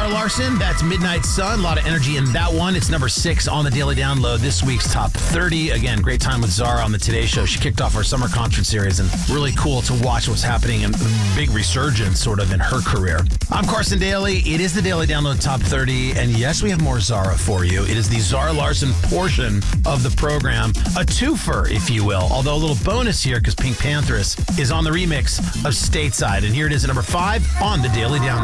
Zara Larsson. That's Midnight Sun. A lot of energy in that one. It's number 6 on the Daily Download. This week's top 30. Again, great time with Zara on the Today Show. She kicked off our summer concert series, and really cool to watch what's happening and big resurgence sort of in her career. I'm Carson Daly. It is the Daily Download Top 30. And yes, we have more Zara for you. It is the Zara Larsson portion of the program. A twofer, if you will. Although a little bonus here because Pink Panthers is on the remix of Stateside. And here it is at number 5 on the Daily Download.